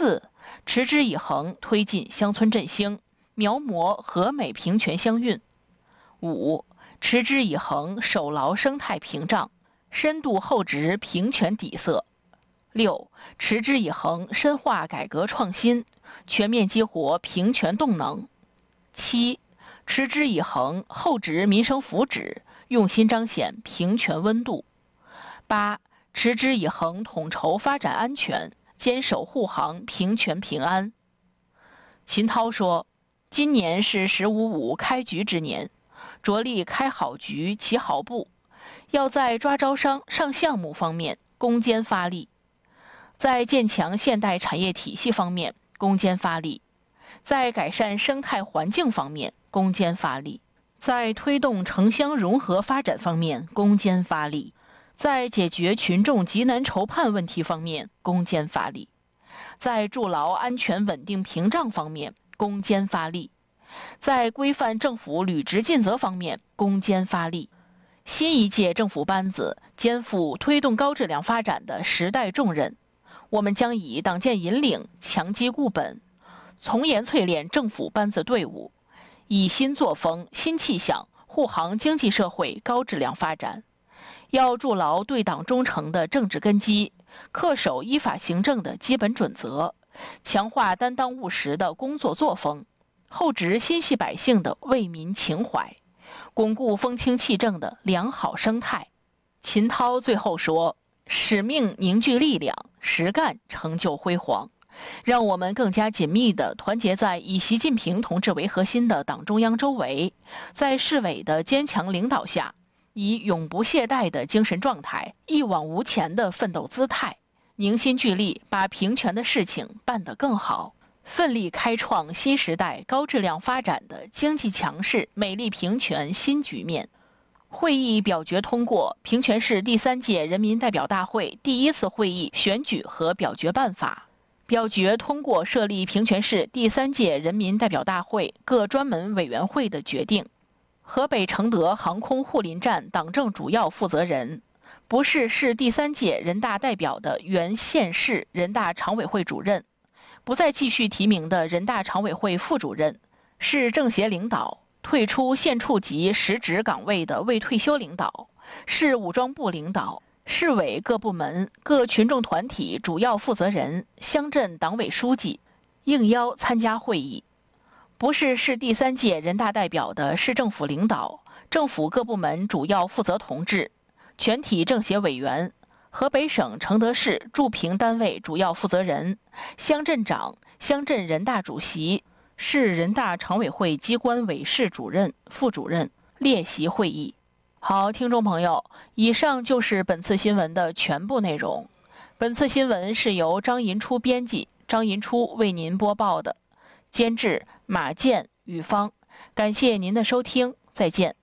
4. 持之以恒推进乡村振兴，描摹和美平权乡韵。5. 持之以恒守牢生态屏障，深度厚植平权底色。6. 持之以恒深化改革创新，全面激活平权动能。7. 持之以恒厚植民生福祉，用心彰显平权温度。8. 持之以恒统筹发展安全，坚守护航平权平安。秦涛说，今年是“15+5”开局之年，着力开好局起好步，要在抓招商上项目方面攻坚发力，在建强现代产业体系方面攻坚发力，在改善生态环境方面攻坚发力，在推动城乡融合发展方面攻坚发力，在解决群众急难愁盼问题方面攻坚发力，在筑牢安全稳定屏障方面攻坚发力，在规范政府履职尽责方面攻坚发力。新一届政府班子肩负推动高质量发展的时代重任，我们将以党建引领，强基固本，从严淬炼政府班子队伍，以新作风、新气象护航经济社会高质量发展。要筑牢对党忠诚的政治根基，恪守依法行政的基本准则，强化担当务实的工作作风，厚植心系百姓的为民情怀，巩固风清气正的良好生态。秦涛最后说，使命凝聚力量，实干成就辉煌。让我们更加紧密地团结在以习近平同志为核心的党中央周围，在市委的坚强领导下，以永不懈怠的精神状态，一往无前的奋斗姿态，凝心聚力把平权的事情办得更好，奋力开创新时代高质量发展的经济强势、美丽平权新局面。会议表决通过平权市第3届人民代表大会第1次会议选举和表决办法，表决通过设立平权市第3届人民代表大会各专门委员会的决定。河北承德航空护林站党政主要负责人，不是市第3届人大代表的原县市人大常委会主任，不再继续提名的人大常委会副主任，市政协领导，退出县处级实职岗位的未退休领导，市武装部领导，市委各部门、各群众团体主要负责人、乡镇党委书记应邀参加会议。不是市第3届人大代表的市政府领导、政府各部门主要负责同志、全体政协委员、河北省承德市驻评单位主要负责人、乡镇长、乡镇人大主席、市人大常委会机关委事主任、副主任列席会议。好，听众朋友，以上就是本次新闻的全部内容。本次新闻是由张银初编辑，张银初为您播报的，监制马健、宇芳。感谢您的收听，再见。